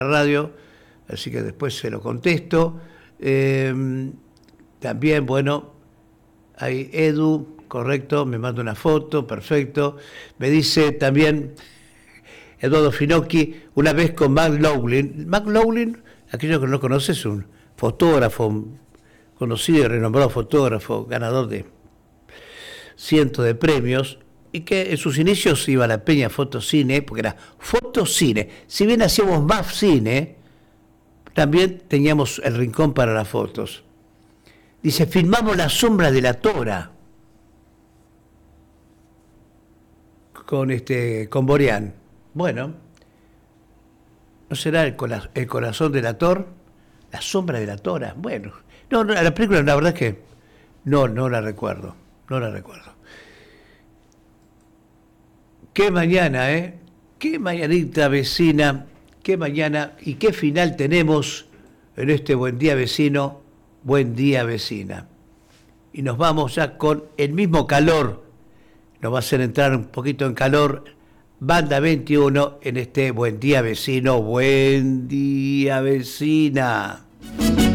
radio, así que después se lo contesto. También, bueno, hay Edu, correcto, me manda una foto, perfecto. Me dice también Eduardo Finocchi, una vez con Mark Lowlin. Mark Lowlin, aquello que no conoce, es un fotógrafo, conocido y renombrado fotógrafo, ganador de cientos de premios, y que en sus inicios iba a la Peña Fotocine, porque era fotocine. Si bien hacíamos más cine, también teníamos el rincón para las fotos. Dice, filmamos La sombra de la tora con Boreán. Bueno, ¿no será el corazón de la tor? La sombra de la tora. Bueno, no, la película la verdad es que no la recuerdo. No la recuerdo. Qué mañana, ¿eh? Qué mañanita vecina, qué mañana y qué final tenemos en este Buen Día Vecino, Buen Día Vecina. Y nos vamos ya con el mismo calor, nos va a hacer entrar un poquito en calor, Banda 21 en este Buen Día Vecino, Buen Día Vecina.